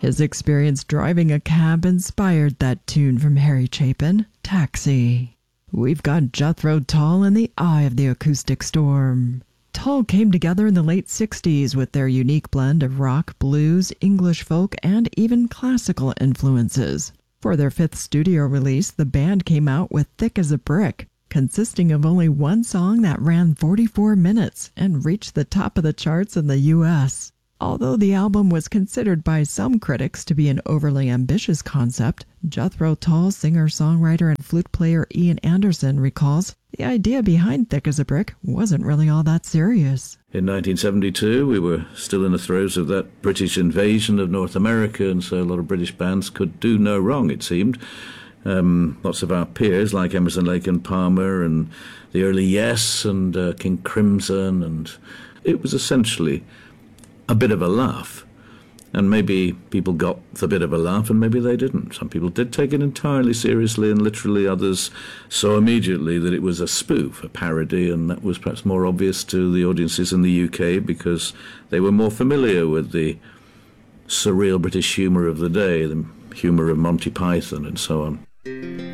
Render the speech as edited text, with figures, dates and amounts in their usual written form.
His experience driving a cab inspired that tune from Harry Chapin, Taxi. We've got Jethro Tull in the eye of the acoustic storm. Tull came together in the late 60s with their unique blend of rock, blues, English folk, and even classical influences. For their fifth studio release, the band came out with Thick as a Brick, consisting of only one song that ran 44 minutes and reached the top of the charts in the US. Although the album was considered by some critics to be an overly ambitious concept, Jethro Tull singer-songwriter and flute player Ian Anderson recalls the idea behind Thick as a Brick wasn't really all that serious. In 1972, we were still in the throes of that British invasion of North America, and so a lot of British bands could do no wrong, it seemed. Lots of our peers, like Emerson, Lake and Palmer, and the early Yes, and King Crimson, and it was essentially a bit of a laugh. And maybe people got the bit of a laugh and maybe they didn't. Some people did take it entirely seriously, and literally others saw immediately that it was a spoof, a parody, and that was perhaps more obvious to the audiences in the UK because they were more familiar with the surreal British humour of the day, the humour of Monty Python and so on.